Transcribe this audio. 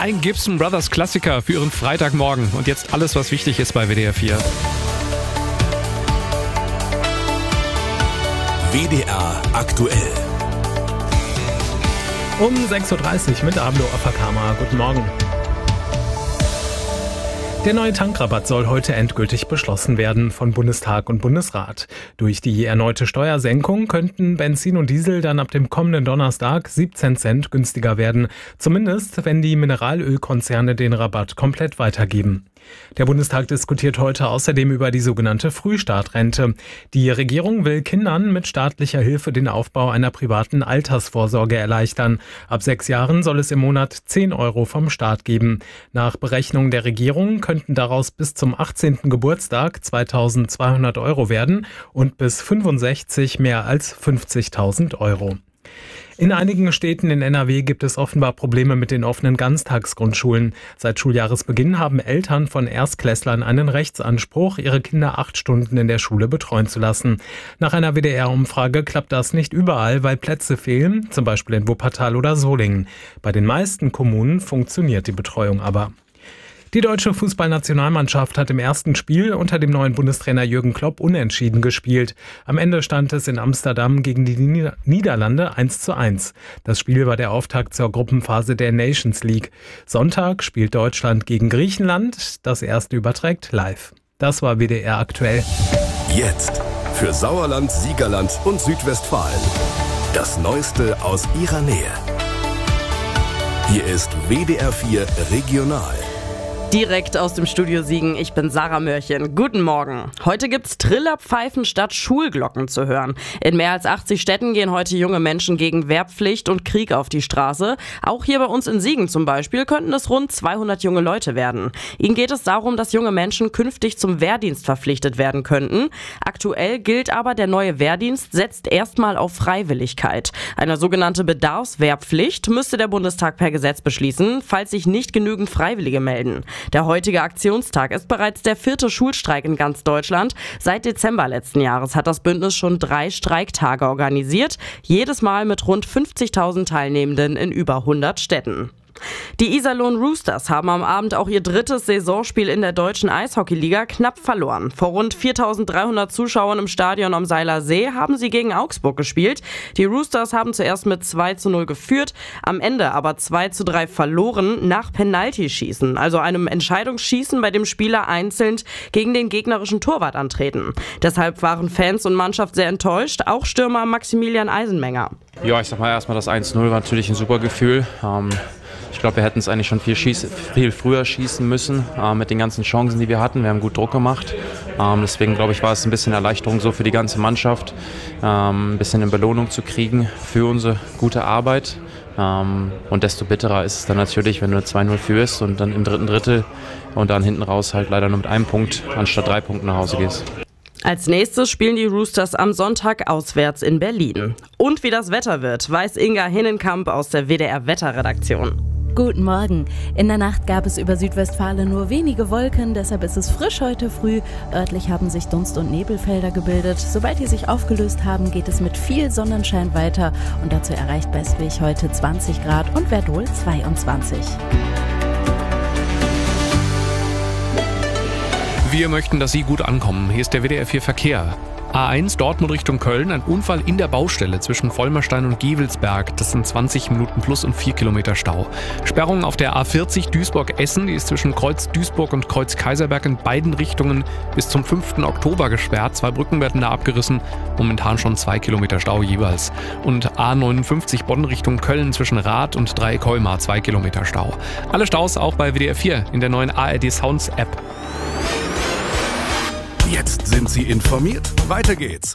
Ein Gibson Brothers Klassiker für Ihren Freitagmorgen. Und jetzt alles, was wichtig ist bei WDR 4. WDR aktuell. Um 6.30 Uhr mit Ablo Afakama. Guten Morgen. Der neue Tankrabatt soll heute endgültig beschlossen werden von Bundestag und Bundesrat. Durch die erneute Steuersenkung könnten Benzin und Diesel dann ab dem kommenden Donnerstag 17 Cent günstiger werden. Zumindest, wenn die Mineralölkonzerne den Rabatt komplett weitergeben. Der Bundestag diskutiert heute außerdem über die sogenannte Frühstartrente. Die Regierung will Kindern mit staatlicher Hilfe den Aufbau einer privaten Altersvorsorge erleichtern. Ab 6 Jahren soll es im Monat 10 Euro vom Staat geben. Nach Berechnung der Regierung könnten daraus bis zum 18. Geburtstag 2.200 Euro werden und bis 65 mehr als 50.000 Euro. In einigen Städten in NRW gibt es offenbar Probleme mit den offenen Ganztagsgrundschulen. Seit Schuljahresbeginn haben Eltern von Erstklässlern einen Rechtsanspruch, ihre Kinder 8 Stunden in der Schule betreuen zu lassen. Nach einer WDR-Umfrage klappt das nicht überall, weil Plätze fehlen, zum Beispiel in Wuppertal oder Solingen. Bei den meisten Kommunen funktioniert die Betreuung aber. Die deutsche Fußballnationalmannschaft hat im ersten Spiel unter dem neuen Bundestrainer Jürgen Klopp unentschieden gespielt. Am Ende stand es in Amsterdam gegen die Niederlande 1:1. Das Spiel war der Auftakt zur Gruppenphase der Nations League. Sonntag spielt Deutschland gegen Griechenland. Das erste überträgt live. Das war WDR aktuell. Jetzt für Sauerland, Siegerland und Südwestfalen. Das Neueste aus ihrer Nähe. Hier ist WDR 4 Regional. Direkt aus dem Studio Siegen, ich bin Sarah Mörchen. Guten Morgen. Heute gibt's Trillerpfeifen statt Schulglocken zu hören. In mehr als 80 Städten gehen heute junge Menschen gegen Wehrpflicht und Krieg auf die Straße. Auch hier bei uns in Siegen zum Beispiel könnten es rund 200 junge Leute werden. Ihnen geht es darum, dass junge Menschen künftig zum Wehrdienst verpflichtet werden könnten. Aktuell gilt aber, der neue Wehrdienst setzt erstmal auf Freiwilligkeit. Eine sogenannte Bedarfswehrpflicht müsste der Bundestag per Gesetz beschließen, falls sich nicht genügend Freiwillige melden. Der heutige Aktionstag ist bereits der 4. Schulstreik in ganz Deutschland. Seit Dezember letzten Jahres hat das Bündnis schon 3 Streiktage organisiert, jedes Mal mit rund 50.000 Teilnehmenden in über 100 Städten. Die Iserlohn Roosters haben am Abend auch ihr 3. Saisonspiel in der deutschen Eishockeyliga knapp verloren. Vor rund 4.300 Zuschauern im Stadion am Seiler See haben sie gegen Augsburg gespielt. Die Roosters haben zuerst mit 2:0 geführt, am Ende aber 2:3 verloren nach Penaltyschießen, also einem Entscheidungsschießen, bei dem Spieler einzeln gegen den gegnerischen Torwart antreten. Deshalb waren Fans und Mannschaft sehr enttäuscht, auch Stürmer Maximilian Eisenmenger. Ja, ich sag mal erstmal, das 1:0 war natürlich ein super Gefühl. Ich glaube, wir hätten es eigentlich schon viel früher schießen müssen mit den ganzen Chancen, die wir hatten. Wir haben gut Druck gemacht. Deswegen, glaube ich, war es ein bisschen Erleichterung so für die ganze Mannschaft, ein bisschen eine Belohnung zu kriegen für unsere gute Arbeit. Und desto bitterer ist es dann natürlich, wenn du 2:0 führst und dann im 3. Drittel und dann hinten raus halt leider nur mit 1 Punkt anstatt 3 Punkten nach Hause gehst. Als nächstes spielen die Roosters am Sonntag auswärts in Berlin. Und wie das Wetter wird, weiß Inga Hinnenkamp aus der WDR-Wetterredaktion. Guten Morgen. In der Nacht gab es über Südwestfalen nur wenige Wolken, deshalb ist es frisch heute früh. Örtlich haben sich Dunst- und Nebelfelder gebildet. Sobald die sich aufgelöst haben, geht es mit viel Sonnenschein weiter und dazu erreicht Bestwig heute 20 Grad und Verdol 22. Wir möchten, dass Sie gut ankommen. Hier ist der WDR 4 Verkehr. A1 Dortmund Richtung Köln, ein Unfall in der Baustelle zwischen Vollmerstein und Gevelsberg. Das sind 20 Minuten plus und 4 Kilometer Stau. Sperrung auf der A40 Duisburg-Essen, die ist zwischen Kreuz Duisburg und Kreuz Kaiserberg in beiden Richtungen bis zum 5. Oktober gesperrt. 2 Brücken werden da abgerissen, momentan schon 2 Kilometer Stau jeweils. Und A59 Bonn Richtung Köln zwischen Rath und Dreieck-Heumar, 2 Kilometer Stau. Alle Staus auch bei WDR 4 in der neuen ARD Sounds App. Jetzt sind Sie informiert. Weiter geht's.